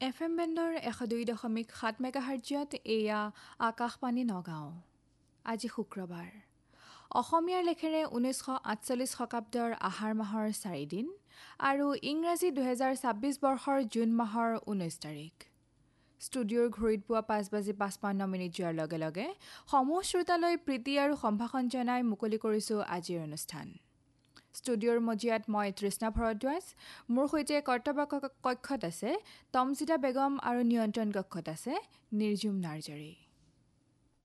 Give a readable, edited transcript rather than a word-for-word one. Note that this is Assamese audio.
FM বেণ্ডৰ 102.7 মেগাহাৰ্টজত এয়া আকাশবাণী নগাঁও। আজি শুক্ৰবাৰ। অসমীয়াৰ লেখেৰে 1948 শতাব্দৰ আহাৰ মাহৰ 4 দিন আৰু ইংৰাজী 2026 বৰ্ষৰ জুন মাহৰ 19 তাৰিখ। ষ্টুডিঅ'ৰ ঘড়ীত পুৱা 5:55 যোৱাৰ লগে লগে সমূহ শ্ৰোতালৈ প্ৰীতি আৰু সম্ভাষণ জনাই মুকলি কৰিছোঁ আজিৰ অনুষ্ঠান। ষ্টুডিঅ'ৰ মজিয়াত মই তৃষ্ণা ভৰদ্বাজ, মোৰ সৈতে কৰ্তব্য কক্ষত আছে তমজিদা বেগম আৰু নিয়ন্ত্ৰণ কক্ষত আছে নিৰ্জুম নাৰ্জাৰী।